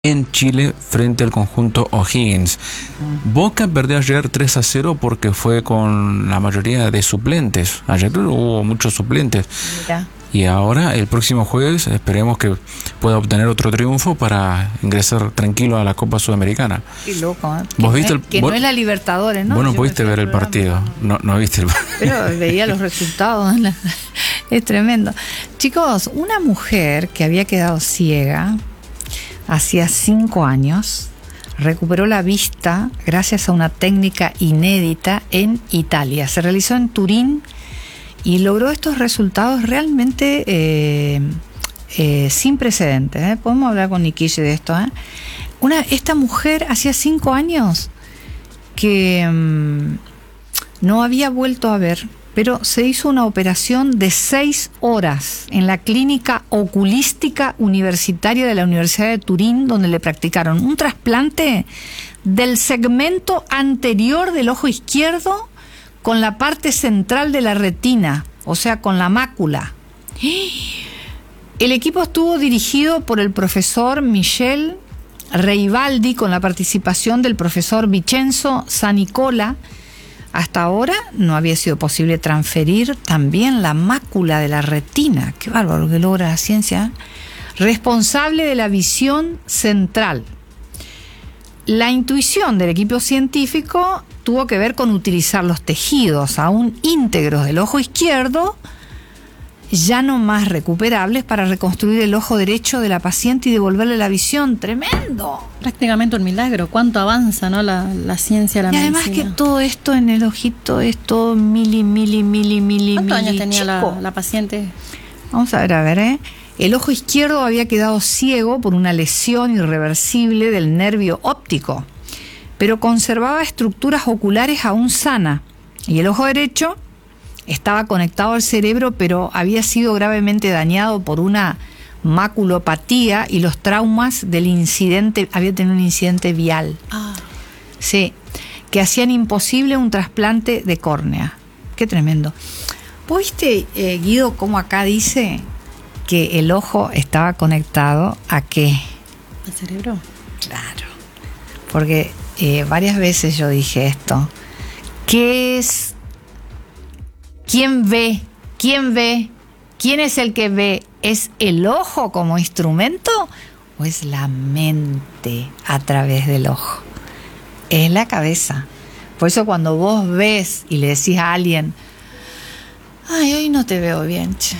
en Chile frente al conjunto O'Higgins. Boca perdió ayer 3-0 porque fue con la mayoría de suplentes. Ayer hubo muchos suplentes. Mira. Y ahora, el próximo jueves, esperemos que pueda obtener otro triunfo para ingresar tranquilo a la Copa Sudamericana. Qué loco, ¿eh? ¿Vos viste que no es la Libertadores, ¿no? Vos no Yo pudiste ver el partido. No viste el partido. Pero veía los resultados. Es tremendo. Chicos, una mujer que había quedado ciega hacía 5 años recuperó la vista gracias a una técnica inédita en Italia. Se realizó en Turín y logró estos resultados realmente sin precedentes. Podemos hablar con Nikishi de esto. Esta mujer hacía 5 años que no había vuelto a ver, pero se hizo una operación de 6 horas en la Clínica Oculística Universitaria de la Universidad de Turín, donde le practicaron un trasplante del segmento anterior del ojo izquierdo con la parte central de la retina, o sea, con la mácula. El equipo estuvo dirigido por el profesor Michel Reibaldi, con la participación del profesor Vincenzo Sanicola. Hasta ahora no había sido posible transferir también la mácula de la retina. Qué bárbaro que logra la ciencia. Responsable de la visión central. La intuición del equipo científico tuvo que ver con utilizar los tejidos aún íntegros del ojo izquierdo, ya no más recuperables, para reconstruir el ojo derecho de la paciente y devolverle la visión. ¡Tremendo! Prácticamente un milagro. ¿Cuánto avanza, no, la ciencia, la medicina? Y además que todo esto en el ojito es todo mili. ¿Cuántos años tenía la paciente? Vamos a ver, El ojo izquierdo había quedado ciego por una lesión irreversible del nervio óptico, pero conservaba estructuras oculares aún sanas. Y el ojo derecho estaba conectado al cerebro, pero había sido gravemente dañado por una maculopatía y los traumas del incidente. Había tenido un incidente vial. Sí, que hacían imposible un trasplante de córnea. Qué tremendo. ¿Vos viste, Guido, cómo acá dice que el ojo estaba conectado a qué? ¿Al cerebro? Claro. Porque varias veces yo dije esto. ¿Qué es? ¿Quién ve? ¿Quién ve? ¿Quién es el que ve? ¿Es el ojo como instrumento o es la mente a través del ojo? Es la cabeza. Por eso cuando vos ves y le decís a alguien, ay, hoy no te veo bien, che.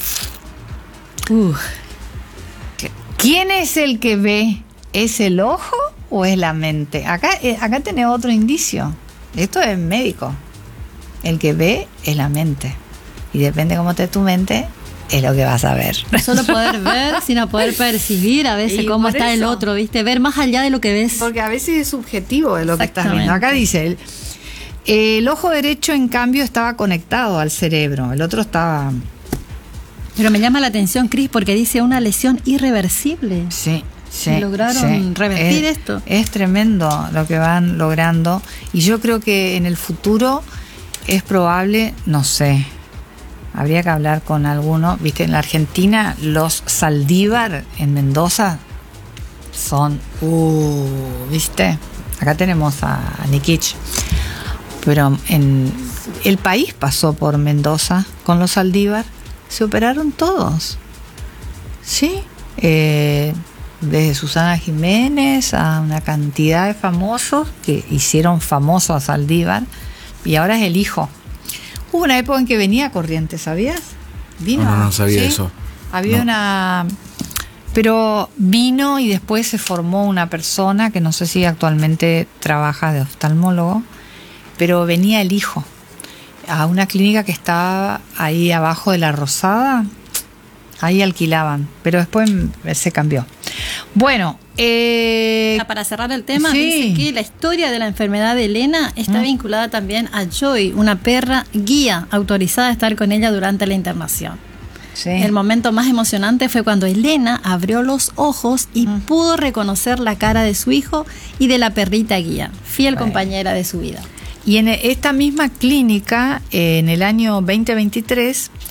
¿Quién es el que ve? ¿Es el ojo o es la mente? Acá tenés otro indicio. Esto es médico. El que ve es la mente. Y depende cómo esté tu mente, es lo que vas a ver. No solo poder ver, sino poder percibir a veces cómo está el otro, ¿viste? Ver más allá de lo que ves. Porque a veces es subjetivo de lo que estás viendo. Acá dice, el ojo derecho, en cambio, estaba conectado al cerebro. El otro estaba... Pero me llama la atención, Cris, porque dice una lesión irreversible. Sí. Y lograron revertir esto. Es tremendo lo que van logrando. Y yo creo que en el futuro es probable, no sé, habría que hablar con alguno. Viste, en la Argentina los Saldívar en Mendoza son, ¿viste? Acá tenemos a Nikich. Pero en el país pasó por Mendoza con los Saldívar. Se operaron todos. Sí. Desde Susana Jiménez a una cantidad de famosos que hicieron famoso a Saldívar. Y ahora es el hijo. Hubo una época en que venía Corrientes, ¿sabías? Vino. No sabía eso. Había una... Pero vino y después se formó una persona que no sé si actualmente trabaja de oftalmólogo, pero venía el hijo a una clínica que estaba ahí abajo de la Rosada. Ahí alquilaban, pero después se cambió. Bueno, para cerrar el tema, sí. Dice que la historia de la enfermedad de Elena está vinculada también a Joy, una perra guía autorizada a estar con ella durante la internación. Sí. El momento más emocionante fue cuando Elena abrió los ojos y pudo reconocer la cara de su hijo y de la perrita guía, fiel compañera de su vida. Y en esta misma clínica, en el año 2023,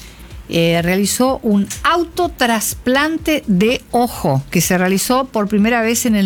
realizó un autotrasplante de ojo que se realizó por primera vez en el